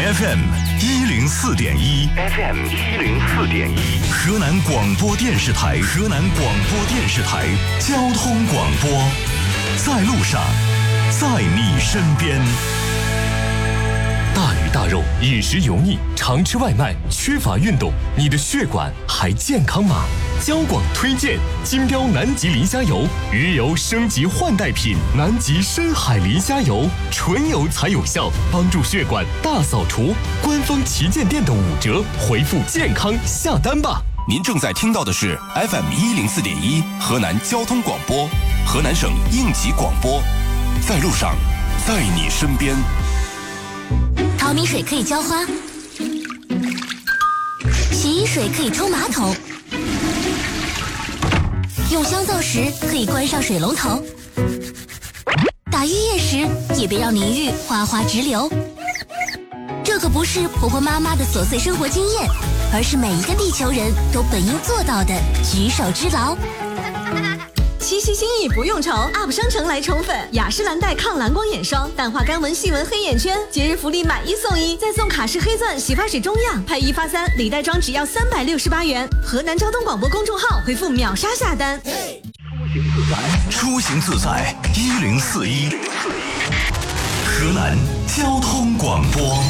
FM 104.1 FM 104.1，河南广播电视台交通广播，在路上，在你身边。 大鱼大肉，饮食油腻，常吃外卖，缺乏运动，你的血管还健康吗？交广推荐金标南极磷虾油，鱼油升级换代品，南极深海磷虾油，纯油才有效，帮助血管大扫除。官方旗舰店的5折，回复健康下单吧。 您正在听到的是 FM 104.1河南交通广播，河南省应急广播，在路上，在你身边。 淘米水可以浇花，洗衣水可以冲马桶，用香皂时可以关上水龙头，打浴液时也别让淋浴哗哗直流。这可不是婆婆妈妈的琐碎生活经验，而是每一个地球人都本应做到的举手之劳。 七夕心意不用愁 ，UP 商城来宠粉，雅诗兰黛抗蓝光眼霜，淡化干纹细纹黑眼圈，节日福利买1送1，再送卡诗黑钻洗发水中样，配1发3，礼袋装只要368元。河南交通广播公众号回复秒杀下单。 出行自在1041，河南交通广播。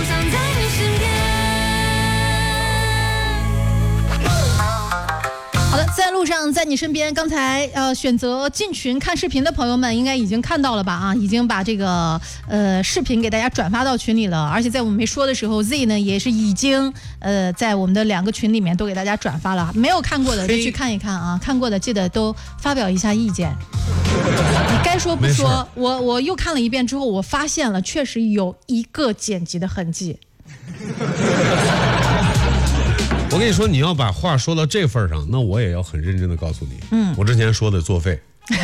好的，在路上，在你身边。刚才选择进群看视频的朋友们，应该已经看到了吧？啊，已经把这个视频给大家转发到群里了。而且在我们没说的时候 ，Z 呢也是已经在我们的2个群里面都给大家转发了。没有看过的就去看一看啊，看过的记得都发表一下意见。你该说不说，我又看了一遍之后，我发现了确实有一个剪辑的痕迹。 我跟你说，你要把话说到这份上，那我也要很认真的告诉你，我之前说的作废。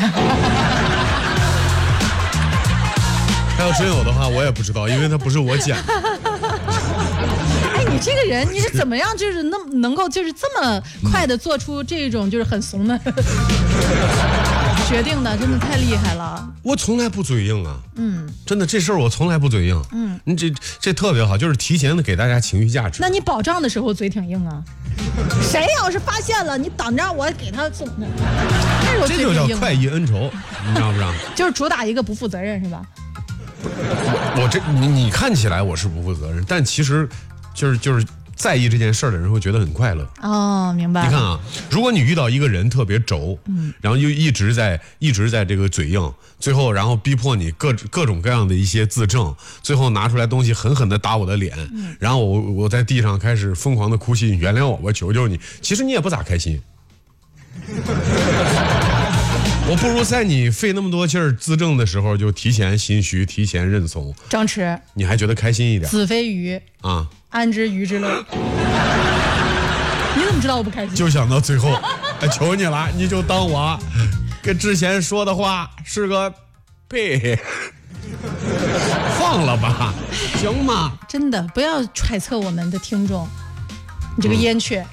他要真有的话，我也不知道，因为他不是我剪的。 哎，你这个人，你是怎么样，就是能够就是这么快的做出这种就是很怂的决定的，真的太厉害了。 我从来不嘴硬啊，真的这事儿我从来不嘴硬，你这特别好，就是提前的给大家情绪价值。 那你保障的时候嘴挺硬啊？谁要是发现了，你等着我给他送的， 这就叫快意恩仇，你知道不知道？ 就是主打一个不负责任是吧？ 你看起来我是不负责任，但其实就是在意这件事儿的人会觉得很快乐。 哦，明白。 你看啊，如果你遇到一个人特别轴，然后又一直在这个嘴硬，最后然后逼迫你各种各样的一些自证，最后拿出来东西狠狠的打我的脸，然后我在地上开始疯狂的哭泣，你原谅我，我求求你。其实你也不咋开心。我不如在你费那么多劲儿自证的时候就提前心虚，提前认怂。 张弛， 你还觉得开心一点？子非鱼啊， 安知鱼之乐？你怎么知道我不开心？ 就想到最后，求你了，你就当我跟之前说的话是个屁，放了吧，行吗？ 真的不要揣测我们的听众，你这个燕雀。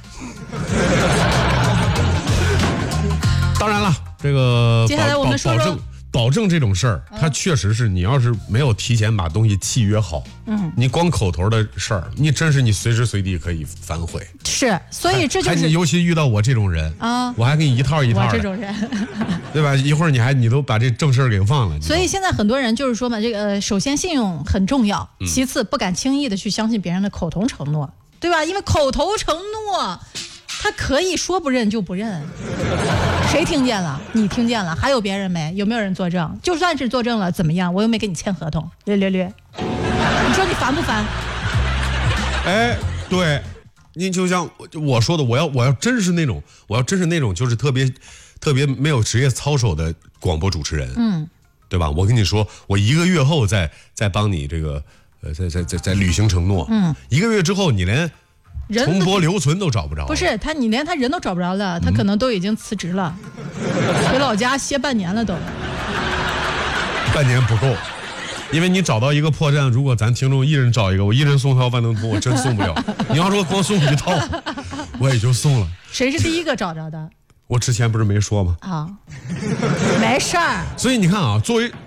当然了，这个接下来我们说说保证这种事儿，它确实是你要是没有提前把东西契约好，你光口头的事儿，你真是你随时随地可以反悔。 是，所以这就是你尤其遇到我这种人啊，我还给你一套一套的， 我这种人， 对吧？一会儿你都把这正事儿给忘了。 所以现在很多人就是说嘛，这个首先信用很重要，其次不敢轻易的去相信别人的口头承诺，对吧？因为口头承诺。他可以说不认就不认，谁听见了？你听见了？还有别人没？有没有人作证？就算是作证了，怎么样？我又没跟你签合同，略，你说你烦不烦？ 哎，对，你就像我说的，我要真是那种，就是特别没有职业操守的广播主持人，对吧？我跟你说，我1个月后再帮你这个再履行承诺，1个月之后你连。重播留存都找不着， 不是他，你连他人都找不着了，他可能都已经辞职了，回老家歇半年了都。 半年不够，因为你找到一个破绽，如果咱听众一人找一个，我一人送套万能通，我真送不了。你要说光送一套，我也就送了。 谁是第一个找着的？ 我之前不是没说吗？ 啊，没事儿。 所以你看啊，